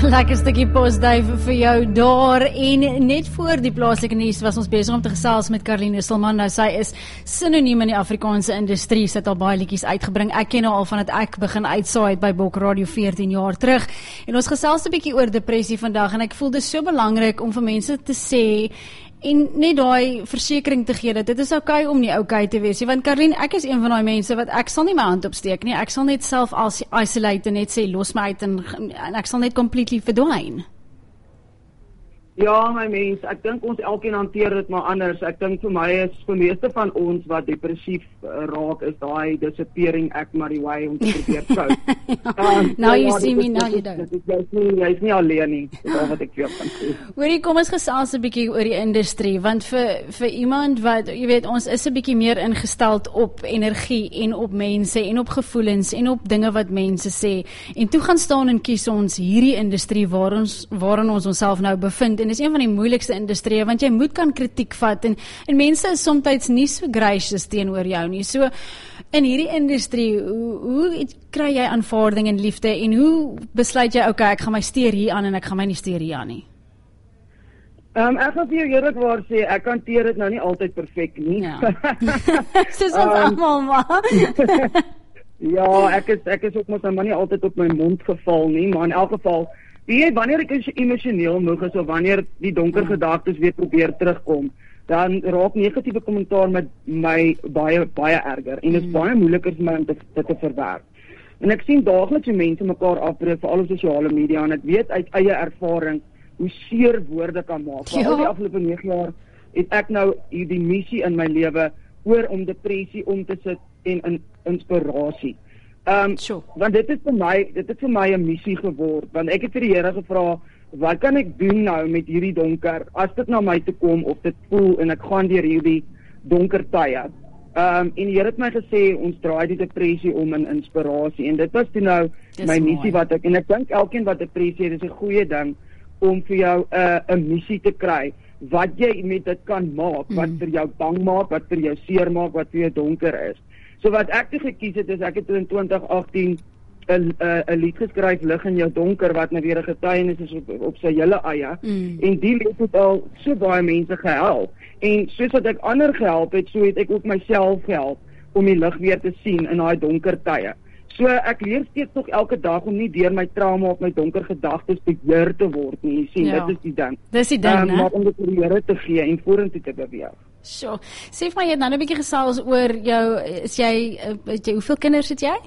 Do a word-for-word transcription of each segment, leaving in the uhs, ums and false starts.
Lekker stukkie posduif vir jou daar. En net voor die plaaslike nuus was ons besig om te gesels met Karline Nistelman. Nou sy is synoniem in die Afrikaanse industrie. Sy het al baie liedjies uitgebring. Ek ken nou al van dat ek begin uitsaai het by Bok Radio veertien jaar terug. En ons gesels 'n bietjie oor depressie vandag en ek voel dit is so belangrik om vir mense te sê en net daai versekering te gee dat dit is oukei om nie oukei te wees nie. Want Karline, ek is een van daai mense wat ek sal nie my hand opsteek nie. Ek sal net self isolate en net sê los my uit en, en ek sal net completely verdwyn. Ja, my mens, ek dink ons elkeen hanteer dit maar anders. Ek dink vir my is vir meeste van ons wat depressief uh, raak is daai disappearing act maar die way om te probeer cope. um, Now you ja, see me, is, now is, you don't. Jy is nie, jy is nie alleen nie, dis al wat ek vir jou kan sê. Hoorie, kom ons gesels 'n bietjie oor die industrie, want vir vir iemand wat, jy weet, ons is 'n bietjie meer ingesteld op energie en op mense en op gevoelens en op dinge wat mense sê. En toe gaan staan en kies ons hierdie industrie waar ons waarin ons onsself nou bevind. En dis een van die moeilikste industrieë want jy moet kan kritiek vat en en mense is soms nie so gracious teenoor jou nie. So in hierdie industrie, hoe, hoe kry jy aanvaarding en liefde en hoe besluit jy okay, ek gaan my steur hier aan en ek gaan my nie steur hier aan nie? Um, ek gaan vir jou eerlikwaar sê, ek hanteer dit nou nie altyd perfek nie. Ja. Soos ons um, almal maar. Ja, ek is ek is ook mos nou maar nie altyd op my mond geval nie, maar in elk geval Wie, wanneer ek emosioneel moeg is of wanneer die donker gedagtes weer probeer terugkom, dan raak negatiewe kommentaar met my baie baie erger en dit is baie moeiliker vir my om dit te, te verwerk. En ek sien daagliks hoe mense mekaar afbreek vir al op sosiale media en ek weet uit eie ervaring hoe seer woorde kan maak. Ja. Al die afgelope nege jaar het ek nou die missie in my lewe oor om depressie om te sit en in inspirasie. Um, sure. Want dit is vir my, dit het vir my 'n missie geword, want ek het vir die Here gevra, wat kan ek doen nou met hierdie donker, as dit na my toe kom, of dit voel, en ek gaan deur hierdie donker tye. Um, en die Here het my gesê, ons draai die depressie om in inspirasie, en dit was toe nou Dis my missie mooi. wat ek, en ek dink elkeen wat depressie het, is 'n goeie ding, om vir jou 'n uh, 'n missie te kry, wat jy met dit kan maak, wat mm. vir jou bang maak, wat vir jou seer maak, wat vir jou donker is. So wat ek toe gekies het, is ek het in twintig agttien 'n 'n lied geskryf, Lig in jou donker, wat nou weer 'n getuienis is op, op sy hele eie. Mm. En die lied het al so baie mense gehelp. En soos wat ek ander gehelp het, so het ek ook myself gehelp om die lig weer te sien in daai donker tye. So ek leer steeds nog elke dag om nie deur my trauma of my donker gedagtes beheer te word nie. Jy sien, Ja. dit is die ding. Dis die ding, um, né? Maar om dit vir die Here te gee en vorentoe te beweeg. So, sê vir my, jy het nou 'n bietjie gesels oor jou, is jy, is jy hoeveel kinders het jy?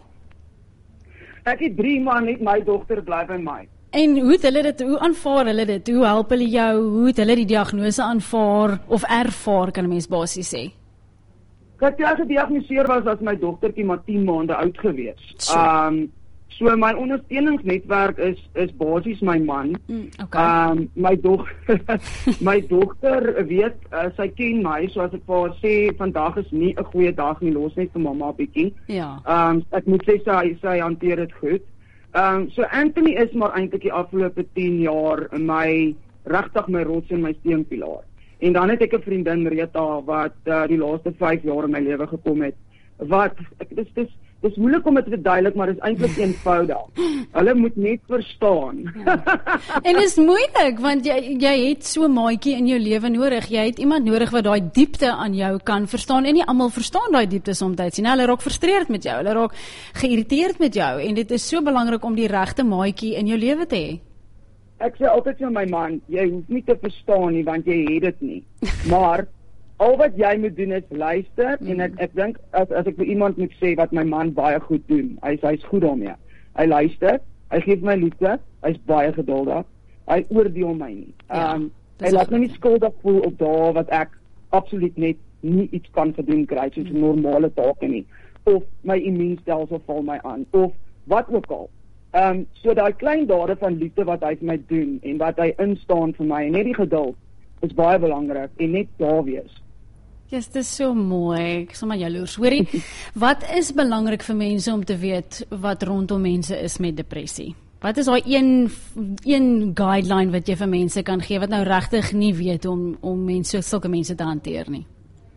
Ek het drie, maar net my dogter bly by my. En hoe het hulle dit, hoe aanvaar hulle dit? Hoe help hulle jou? Hoe het hulle die diagnose aanvaar of ervaar, kan 'n mens basies sê? Kyk, toe ek gediagnoseer was, was my dogtertjie maar tien maande oud gewees. So. Um, so my ondersteuningsnetwerk is is basies my man. Mm, okay. Um, my dogter, my dogter weet, uh, sy ken my, so as ek vir haar sê, vandag is nie 'n goeie dag nie, los net vir mamma 'n bietjie. Ja. Um, ek moet sê, sy, sy hanteer dit goed. Um, so Anthony is maar eintlik die afgelope tien jaar my, regtig my rots en my steunpilaar. En dan het ek 'n vriendin, Rita, wat uh, die laaste vyf jaar in my lewe gekom het, wat, ek, dis, dis, dis moeilik om dit te verduidelik, maar dis eintlik eenvoudig. Hulle moet net verstaan. Ja. En dit is moeilik, want jy, jy het so 'n maatjie in jou lewe nodig, jy het iemand nodig wat daai diepte aan jou kan verstaan, en nie almal verstaan daai diepte soms nie, hulle raak frustreerd met jou, hulle raak geïrriteerd met jou, en dit is so belangrik om die regte maatjie in jou lewe te hê. Ek sê altyd vir my man, jy hoef nie te verstaan nie, want jy het dit nie. Maar al wat jy moet doen is luister, mm. en ek ek dink as as ek vir iemand moet sê wat my man baie goed doen, hy's hy's goed daarmee. Hy luister, hy gee my liefde, hy's baie geduldig. Hy oordeel my nie. Ja, um, hy laat my nie skuldig voel op dae wat ek absoluut net nie iets kan gedoen kry, soos mm. normale take nie. Of my immuunstelsel val my aan, of wat ook al. Um, so daai klein dade van liefde wat hy vir my doen, en wat hy instaan vir my, en net die geduld, is baie belangrik, en net daar wees. Yes, dit is so mooi, ek is sommer jaloers. Hoorie, wat is belangrik vir mense om te weet wat rondom mense is met depressie? Wat is daai een, een guideline wat jy vir mense kan gee, wat nou regtig nie weet om, om mense, sulke mense te hanteer nie?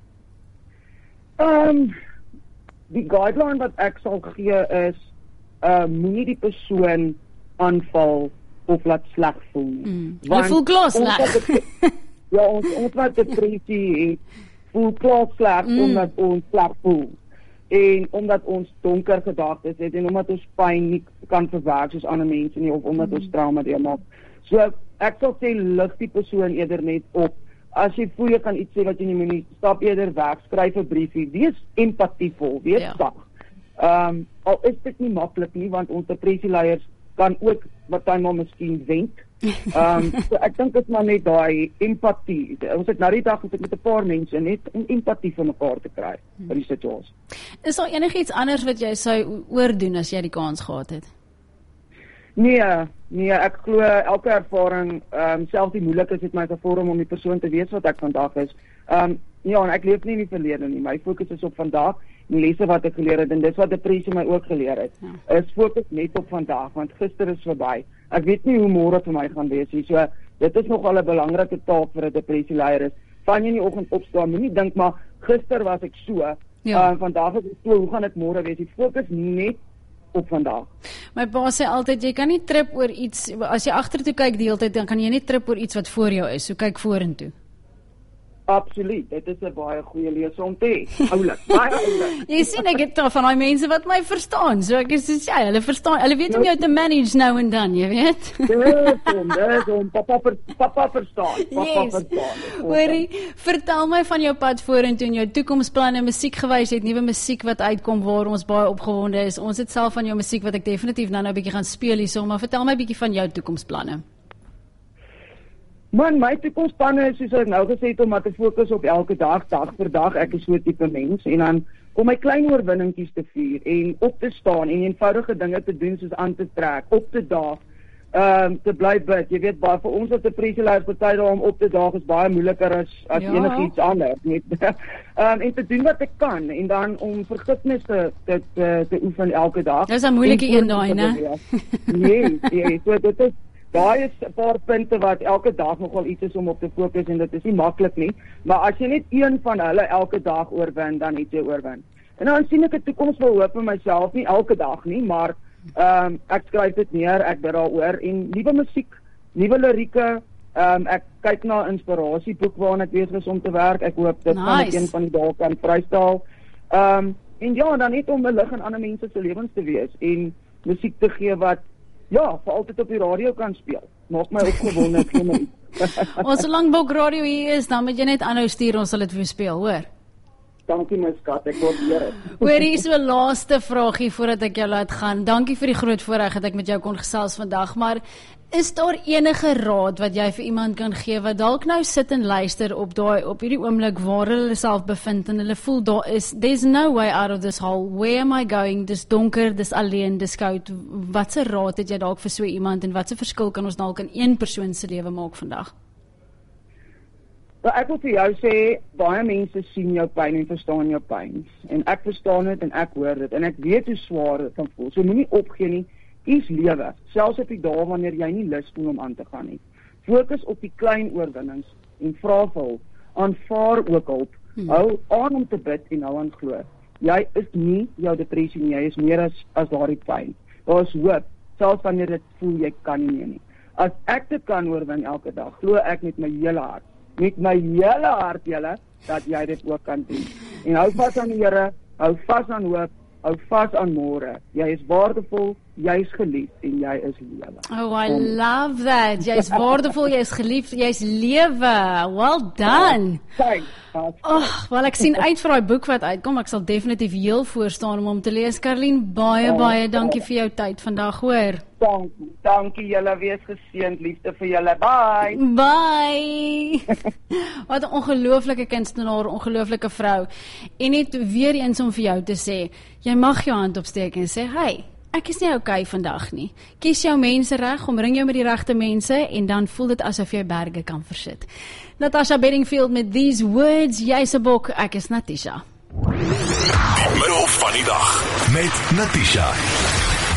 Um, die guideline wat ek sal gee is, uh, moenie die persoon aanval of laat sleg voel nie. Mm. Jy voel klaar sleg. Ja, ons ons wat depressie het, voel klaar sleg mm. omdat ons sleg voel. En omdat ons donker gedagtes het en omdat ons pyn nie kan verwerk soos ander mense nie of omdat mm. ons trauma deurmaak. So ek sal sê lig die persoon eerder net op. As jy voel jy kan iets sê wat jy nie moet, stap eerder weg, skryf 'n briefie, wees empatievol, wees ja. sag. Ehm um, al is dit nie maklik nie want ons depressieleiers kan ook partymal miskien wenk. Ehm um, so ek dink dit is maar net daai empatie. Ons het nou die dag het ek met 'n paar mense net om empatie vir mekaar te kry vir die situasie. Is daar enigiets anders wat jy sou oordoen as jy die kans gehad het? Nee, nee, ek glo elke ervaring, ehm um, selfs die moeilikes het my gevorm om die persoon te wees wat ek vandag is. Ehm um, ja, en ek leef nie in die verlede nie. My fokus is op vandag. Die lesse wat ek geleer het en dis wat depressie my ook geleer het. Ja. Is fokus net op vandag want gister is verby. Ek weet nie hoe môre vir my gaan wees nie. So dit is nogal 'n belangrike taak vir 'n depressieleier is. Van jy in die oggend opstaan, moenie dink maar gister was ek so. Ja. Uh, vandag is ek so, hoe gaan dit môre wees? Die fokus net op vandag. My pa sê altyd jy kan nie trip oor iets as jy agtertoe kyk die hele tyd dan kan jy nie trip oor iets wat voor jou is. So kyk vorentoe. Absoluut, dit is 'n baie goeie leesom te hê. Oulik, baie oulik. Jy sien ek het toch van daai mense wat my verstaan. So ek is soos jy, hulle verstaan. Hulle weet om jou te manage nou en dan, jy weet. Dis om, dis om papa ver, papa verstaan. Papa yes. verstaan. Hoorie, vertel my van jou pad vorentoe en jou toekomsplanne, musiekgewys, het nuwe musiek wat uitkom waar ons baie opgewonde is. Ons het self van jou musiek wat ek definitief nou nou 'n bietjie gaan speel hierso, maar vertel my 'n bietjie van jou toekomsplanne. Man, my toekomsplanne is soos ek nou gesê het om te fokus op elke dag, dag vir dag. Ek is so 'n tipe mens en dan om my klein oorwinningkies te vier en op te staan en eenvoudige dinge te doen soos aan te trek, op te daag, ehm um, te bly bid. Jy weet baie vir ons wat depressieleiers party dae om op te daag is baie moeiliker as as ja. enigiets anders, net. Ehm um, en te doen wat ek kan en dan om vergifnis te te te, te oefen elke dag. Dis 'n moeilike een daai, né? Nee, nee, so dit is Daar is 'n paar punte wat elke dag nogal iets is om op te fokus en dit is nie maklik nie, maar as jy net een van hulle elke dag oorwin, dan het jy oorwin. En dan sien ek 'n toekomsbehoop vir myself, nie elke dag nie, maar ehm um, ek skryf dit neer, ek bid daaroor en nuwe musiek, nuwe lirieke, ehm um, ek kyk na 'n inspirasieboek waaraan ek besig is om te werk. Ek hoop dit gaan nice. Ek een van die dae kan vrystel. Ehm um, en ja, dan net om 'n lig in ander mense se lewens te wees en musiek te gee wat ja, vir altyd op die radio kan speel. Maak my opgewonde, gee my iets. Ons solank Bok Radio hier is, dan moet jy net aanhou stuur, ons sal dit vir jou speel, hoor. Dankie my skat, ek waardeer dit. Hoor, hier is so 'n laaste vraagie voordat ek jou laat gaan. Dankie vir die groot voorreg dat ek met jou kon gesels vandag, maar is daar enige raad wat jy vir iemand kan gee wat dalk nou sit en luister op daai op hierdie oomblik waar hulle self bevind en hulle voel daar is there's no way out of this hole. Where am I going? Dis donker, dis alleen, dis koud. Watse raad het jy dalk vir so iemand en watse verskil kan ons dalk in een persoon se lewe maak vandag? Nou, ek wil vir jou sê, baie mense sien jou pyn en verstaan jou pyn. En ek verstaan dit en ek hoor dit en ek weet hoe swaar dit kan voel. So moenie opgee nie. Kies lewe, selfs op die dae wanneer jy nie lus voel om aan te gaan nie. Fokus op die klein oorwinnings en vra vir hulp. Aanvaar ook hulp. Hmm. Hou aan om te bid en hou aan glo. Jy is nie jou depressie nie, jy is meer as as daardie pyn. Daar is hoop, selfs wanneer dit voel jy kan nie meer nie. As ek dit kan oorwin elke dag, glo ek met my hele hart, met my hele hart julle, dat jy dit ook kan doen. En hou vas aan die Here, hou vas aan hoop, hou vas aan môre. Jy is waardevol, jy is geliefd en jy is lewe. Oh, I love that. Jy is waardevol, jy is geliefd, jy is lewe. Well done. Thanks. Oh, wel ek sien uit vir daai boek wat uitkom. Ek sal definitief heel voor staan om hom te lees. Karlien, baie baie dankie vir jou tyd vandag, hoor. Dankie. Dankie julle, wees geseënd, liefde vir julle. Bye. Bye. Wat 'n ongelooflike kunstenaar, ongelooflike vrou. En net weer eens om vir jou te sê, jy mag jou hand opsteek en sê, "Hey, ek is nie okay vandag nie. Kies jou mense reg, omring jou met die regte mense en dan voel dit asof jy berge kan versit." Natasha Bedingfield met These Words, jy's 'n bok, ek is Natisha. Middel van die dag met Natisha.